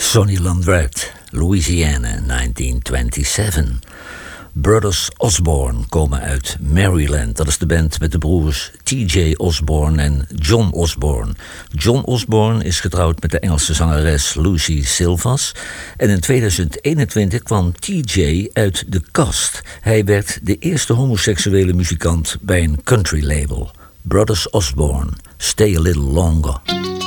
Sonny Landreth, Louisiana, 1927. Brothers Osborne komen uit Maryland. Dat is de band met de broers T.J. Osborne en John Osborne. John Osborne is getrouwd met de Engelse zangeres Lucy Silvas. En in 2021 kwam T.J. uit de kast. Hij werd de eerste homoseksuele muzikant bij een country label. Brothers Osborne, Stay a Little Longer.